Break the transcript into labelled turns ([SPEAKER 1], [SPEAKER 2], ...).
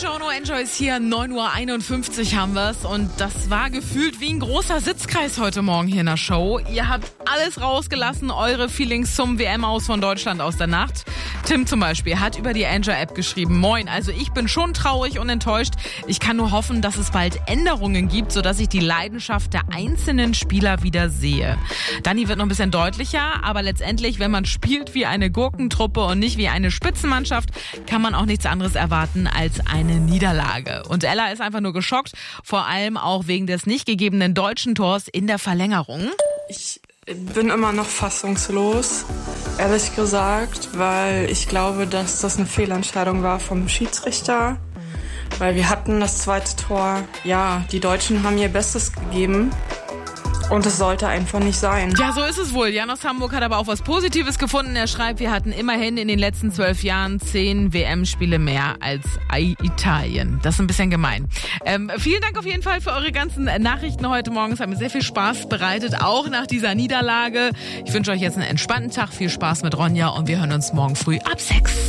[SPEAKER 1] Buongiorno, Enjoy ist hier, 9:51 Uhr haben wir's und das war gefühlt wie ein großer Sitzkreis heute Morgen hier in der Show. Ihr habt alles rausgelassen, eure Feelings zum WM-Aus von Deutschland aus der Nacht. Tim zum Beispiel hat über die Enjoy-App geschrieben, Moin, also ich bin schon traurig und enttäuscht. Ich kann nur hoffen, dass es bald Änderungen gibt, sodass ich die Leidenschaft der einzelnen Spieler wieder sehe. Dani wird noch ein bisschen deutlicher, aber letztendlich, wenn man spielt wie eine Gurkentruppe und nicht wie eine Spitzenmannschaft, kann man auch nichts anderes erwarten als eine Niederlage. Und Ella ist einfach nur geschockt, vor allem auch wegen des nicht gegebenen deutschen Tors in der Verlängerung.
[SPEAKER 2] Ich bin immer noch fassungslos, ehrlich gesagt, weil ich glaube, dass das eine Fehlentscheidung war vom Schiedsrichter. Weil wir hatten das zweite Tor. Ja, die Deutschen haben ihr Bestes gegeben. Und es sollte einfach nicht sein.
[SPEAKER 1] Ja, so ist es wohl. Jan aus Hamburg hat aber auch was Positives gefunden. Er schreibt, wir hatten immerhin in den letzten 12 Jahren 10 WM-Spiele mehr als Italien. Das ist ein bisschen gemein. Vielen Dank auf jeden Fall für eure ganzen Nachrichten heute Morgen. Es hat mir sehr viel Spaß bereitet, auch nach dieser Niederlage. Ich wünsche euch jetzt einen entspannten Tag. Viel Spaß mit Ronja und wir hören uns morgen früh ab 6.